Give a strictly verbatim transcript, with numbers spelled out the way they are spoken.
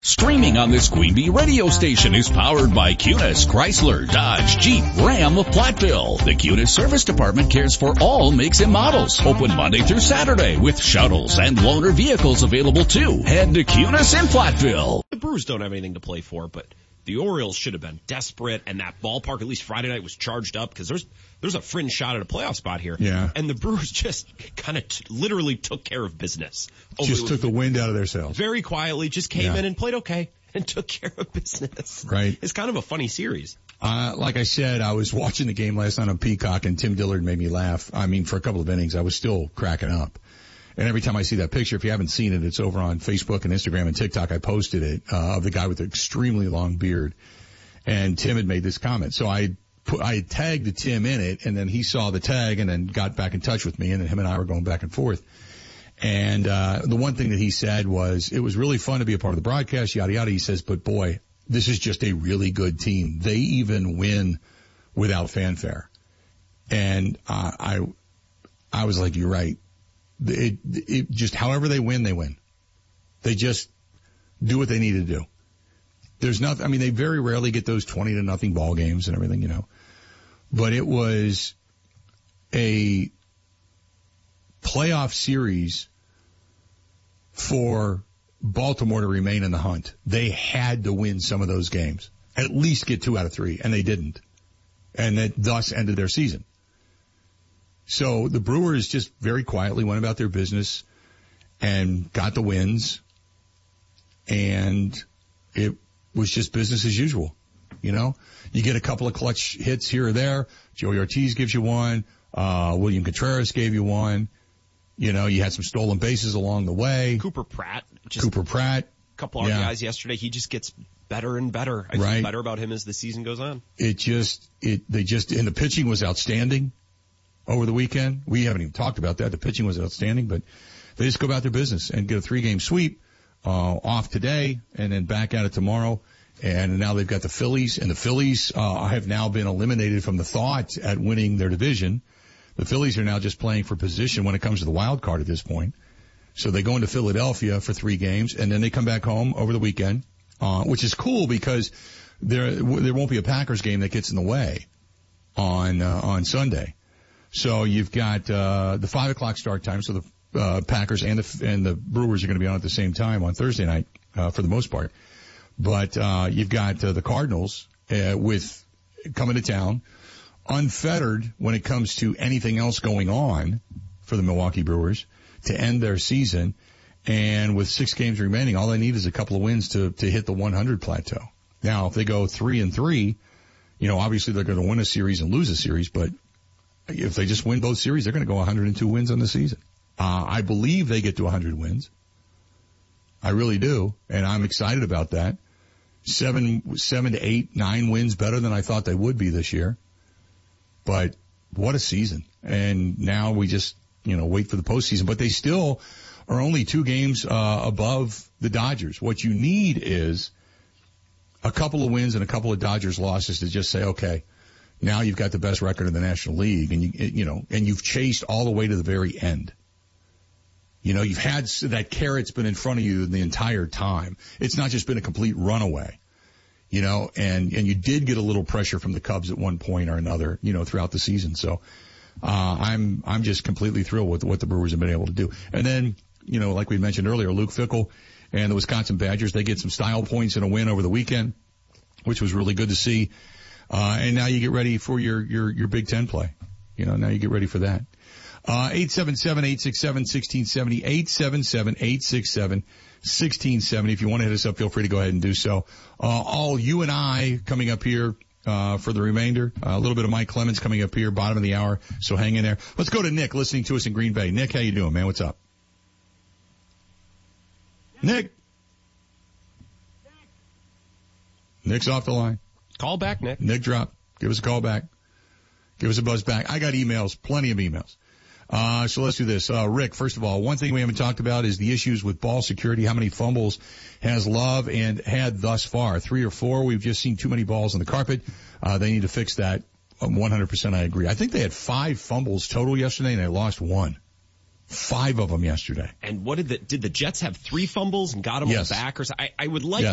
Streaming on this Queen Bee radio station is powered by Cunis, Chrysler, Dodge, Jeep, Ram of Platteville. The Cunis Service Department cares for all makes and models. Open Monday through Saturday with shuttles and loaner vehicles available too. Head to Cunis in Platteville. The Brewers don't have anything to play for, but the Orioles should have been desperate, and that ballpark, at least Friday night, was charged up because there's there's a fringe shot at a playoff spot here. Yeah. And the Brewers just kind of t- literally took care of business. Just took the wind out of their sails. Very quietly, just came Yeah. in and played okay and took care of business. Right. It's kind of a funny series. Uh, like I said, I was watching the game last night on Peacock, and Tim Dillard made me laugh. I mean, for a couple of innings, I was still cracking up. And every time I see that picture, if you haven't seen it, it's over on Facebook and Instagram and TikTok. I posted it, uh, of the guy with the extremely long beard. And Tim had made this comment. So I put, I had tagged Tim in it, and then he saw the tag and then got back in touch with me, and then him and I were going back and forth. And, uh, the one thing that he said was, it was really fun to be a part of the broadcast, yada yada. He says, but boy, this is just a really good team. They even win without fanfare. And, uh, I, I was like, you're right. It, it just, however they win, they win. They just do what they need to do. There's nothing, I mean, they very rarely get those twenty to nothing ball games and everything, you know, but it was a playoff series for Baltimore to remain in the hunt. They had to win some of those games, at least get two out of three, and they didn't. And that thus ended their season. So the Brewers just very quietly went about their business and got the wins, and it was just business as usual. You know, you get a couple of clutch hits here or there. Joey Ortiz gives you one. Uh, William Contreras gave you one. You know, you had some stolen bases along the way. Cooper Pratt. Just Cooper Pratt. A couple R B Is yeah. yesterday. He just gets better and better. I right. feel better about him as the season goes on. It just, it, they just, and the pitching was outstanding over the weekend. We haven't even talked about that. The pitching was outstanding, but they just go about their business and get a three game sweep. Uh, off today and then back at it tomorrow. And now they've got the Phillies, and the Phillies, uh, have now been eliminated from the thought at winning their division. The Phillies are now just playing for position when it comes to the wild card at this point. So they go into Philadelphia for three games, and then they come back home over the weekend, uh, which is cool because there, there won't be a Packers game that gets in the way on, uh, on Sunday. So you've got, uh, the five o'clock start time, so the Uh, Packers and the, and the Brewers are going to be on at the same time on Thursday night, uh, for the most part. But, uh, you've got, uh, the Cardinals, uh, with, coming to town, unfettered when it comes to anything else going on for the Milwaukee Brewers to end their season. And with six games remaining, all they need is a couple of wins to, to hit the one hundred plateau. Now, if they go three and three, you know, obviously they're going to win a series and lose a series, but if they just win both series, they're going to go one hundred two wins on the season. Uh, I believe they get to one hundred wins. I really do. And I'm excited about that. Seven, seven to eight, nine wins better than I thought they would be this year. But what a season. And now we just, you know, wait for the postseason. But they still are only two games, uh, above the Dodgers. What you need is a couple of wins and a couple of Dodgers losses to just say, okay, now you've got the best record in the National League, and you, you know, and you've chased all the way to the very end. You know, you've had that carrot's been in front of you the entire time. It's not just been a complete runaway, you know, and, and you did get a little pressure from the Cubs at one point or another, you know, throughout the season. So, uh, I'm, I'm just completely thrilled with what the Brewers have been able to do. And then, you know, like we mentioned earlier, Luke Fickell and the Wisconsin Badgers, they get some style points in a win over the weekend, which was really good to see. Uh, and now you get ready for your, your, your Big Ten play. You know, now you get ready for that. Uh, eight seven seven, eight six seven, one six seven zero, eight seven seven, eight six seven, one six seven zero. If you want to hit us up, feel free to go ahead and do so. Uh, all you and I coming up here, uh, for the remainder. Uh, a little bit of Mike Clemens coming up here, bottom of the hour. So hang in there. Let's go to Nick listening to us in Green Bay. Nick, how you doing, man? What's up? Nick? Nick's off the line. Call back, Nick. Nick drop. Give us a call back. Give us a buzz back. I got emails, plenty of emails. Uh, so let's do this. Uh, Rick, first of all, one thing we haven't talked about is the issues with ball security. How many fumbles has Love and had thus far? Three or four? We've just seen too many balls on the carpet. Uh, they need to fix that. Um, one hundred percent I agree. I think they had five fumbles total yesterday and they lost one. Five of them yesterday. And what did the, did the Jets have three fumbles and got them yes. on the back or something? I, I would like yes.